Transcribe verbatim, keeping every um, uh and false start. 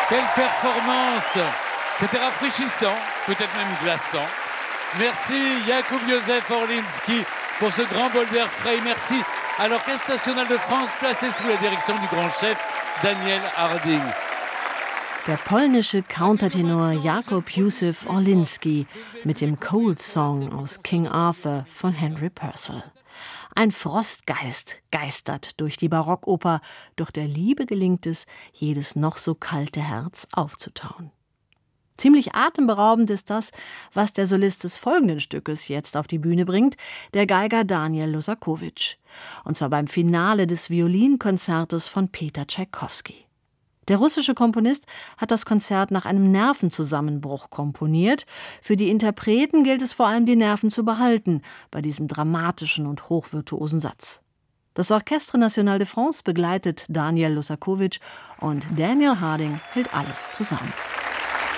Quelle performance! C'était rafraîchissant, peut-être même glaçant. Merci Jakub Józef Orliński pour ce grand bol d'air frais. Merci à l'Orchestre national de France, placé sous la direction du grand chef Daniel Harding. Der polnische Countertenor Jakub Józef Orliński mit dem Cold Song aus King Arthur von Henry Purcell. Ein Frostgeist geistert durch die Barockoper, doch der Liebe gelingt es, jedes noch so kalte Herz aufzutauen. Ziemlich atemberaubend ist das, was der Solist des folgenden Stückes jetzt auf die Bühne bringt, der Geiger Daniel Losakowitsch. Und zwar beim Finale des Violinkonzertes von Peter Tschaikowski. Der russische Komponist hat das Konzert nach einem Nervenzusammenbruch komponiert. Für die Interpreten gilt es vor allem, die Nerven zu behalten bei diesem dramatischen und hochvirtuosen Satz. Das Orchestre National de France begleitet Daniel Losakowitsch und Daniel Harding hält alles zusammen.